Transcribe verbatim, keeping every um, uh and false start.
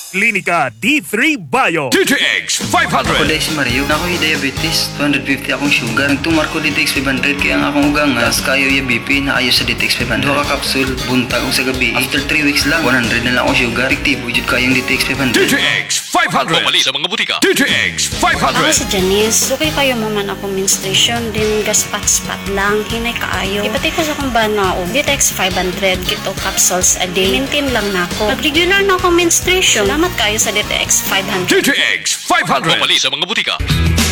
Klinika D three Bio. D T X five Ako hundred. dahil si Mario, na ako'y diabetes, two fifty akong sugar. Nagtumar ko D T X five hundred kaya ang akong ugang nga, kayo yung B P na ayos sa D T X five hundred. Duha ka kapsul, buntag o sa gabi. After three weeks lang, one hundred na lang akong sugar. Fiktibo jud kayong D T X five D hundred. T X five hundred. Pumali sa mga butika. D T X five Ako hundred. si Janice. Dukay kayo mo man ako menstruation, din gaspat-spat lang, hinay kaayo. Ipatay ko sa kong banao, D T X five hundred, kito capsules a day. Maintain lang na ako. Pag regular na ako menstruation, salamat kayo sa D T X five hundred. D T X five hundred. Pumali sa mga butika.